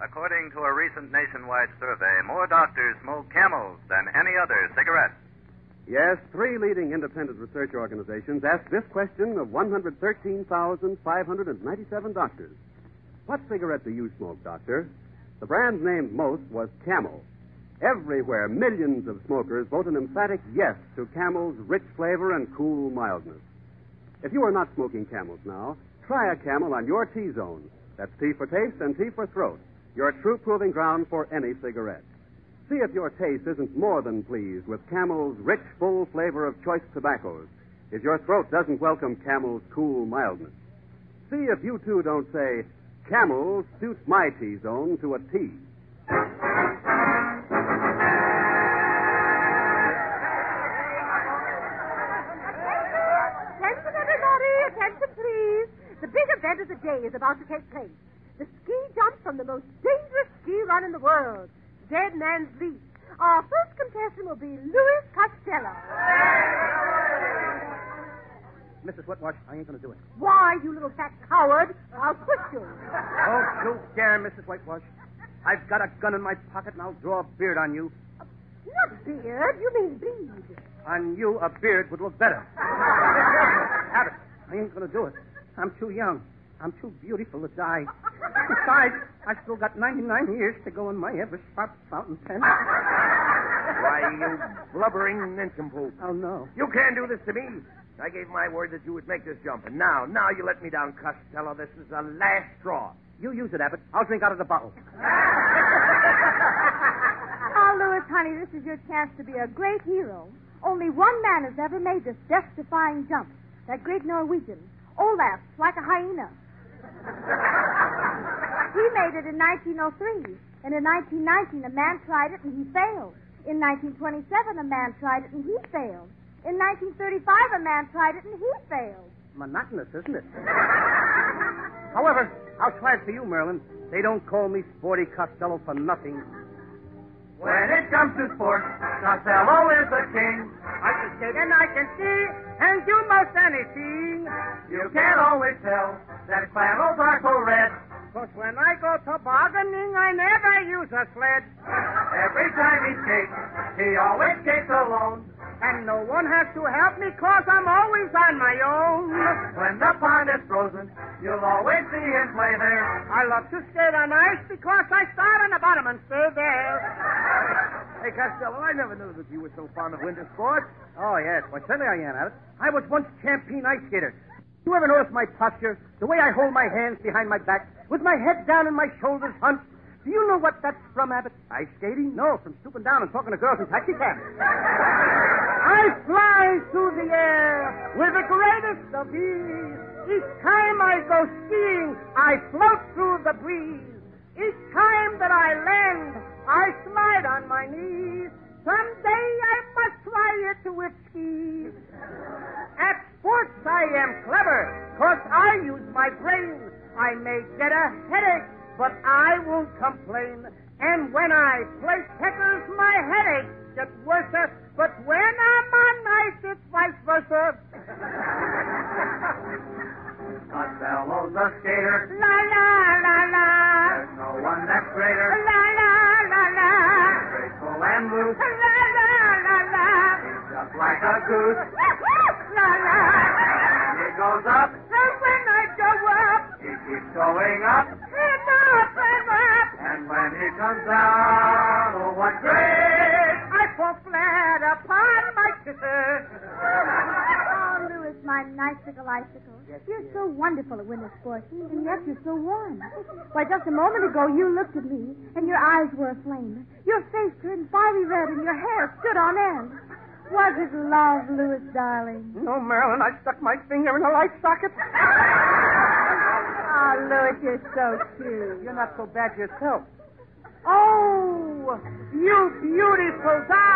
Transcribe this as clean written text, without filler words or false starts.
According to a recent nationwide survey, more doctors smoke Camels than any other cigarette. Yes, 3 leading independent research organizations asked this question of 113,597 doctors. What cigarette do you smoke, doctor? The brand named most was Camel. Everywhere, millions of smokers vote an emphatic yes to Camel's rich flavor and cool mildness. If you are not smoking Camels now, try a Camel on your T-zone. That's T for taste and T for throat, your true proving ground for any cigarette. See if your taste isn't more than pleased with Camel's rich, full flavor of choice tobaccos, if your throat doesn't welcome Camel's cool mildness. See if you, too, don't say, Camel suits my T-zone to a T. Attention, everybody. Attention, please. The big event of the day is about to take place. The ski jump from the most dangerous ski run in the world, Dead Man's Leap. Our first contestant will be Louis Costello. Mrs. Whitwash, I ain't going to do it. Why, you little fat coward? I'll push you. Don't you dare, Mrs. Whitewash. I've got a gun in my pocket, and I'll draw a beard on you. Not beard. You mean bleed. On you, a beard would look better. Abbott, I ain't going to do it. I'm too young. I'm too beautiful to die. Besides, I've still got 99 years to go in my ever-sharp fountain pen. Why, you blubbering nincompoop. Oh, no. You can't do this to me. I gave my word that you would make this jump, and now you let me down, Costello. This is the last straw. You use it, Abbott. I'll drink out of the bottle. Oh, Louis, honey, this is your chance to be a great hero. Only one man has ever made this death-defying jump. That great Norwegian, Olaf, like a hyena. He made it in 1903. And in 1919, a man tried it and he failed. In 1927, a man tried it and he failed. In 1935, a man tried it and he failed. Monotonous, isn't it? However, I'll try it for you, Merlin. They don't call me Sporty Costello for nothing. When it comes to sports, Costello is the king. I can skate and I can ski and do most anything. You can't always tell that flannels are so red. 'Cause when I go tobogganing, I never use a sled. Every time he skates, he always skates alone. And no one has to help me 'cause I'm always on my own. When the pond is frozen, you'll always see him play there. I love to skate on ice because I start on the bottom and stay there. Hey, Costello, I never knew that you were so fond of winter sports. Oh, yes. Well, certainly I am, Abbott. I was once champion ice skater. You ever notice my posture? The way I hold my hands behind my back, with my head down and my shoulders hunched? Do you know what that's from, Abbott? Ice skating? No, from stooping down and talking to girls in taxicabs. I fly through the air with the greatest of ease. Each time I go skiing, I float through the breeze. Each time that I land, I slide on my knees. Someday I must try it with skis. At sports I am clever, 'cause I use my brain. I may get a headache, but I won't complain. And when I play checkers, my headache gets worse. But when I'm on ice, it's vice versa. Costello's a skater. La, la, la, la. There's no one that's greater. La, la, la, la. Graceful and loose, La, la, la, la. just like a goose. La, la. He goes up, And when I go up, he keeps going up. and up, and up, And when he comes down, oh, what great! I fall flat upon my sister. Oh, Louis, my icicle. You're so wonderful at winter sports, and yet you're so warm. Why, just a moment ago, you looked at me, and your eyes were aflame. Your face turned fiery red, and your hair stood on end. Was it love, Louis, darling? No, Marilyn, I stuck my finger in a light socket. Oh, Louis, you're so cute. You're not so bad yourself. Oh, you beautiful doll.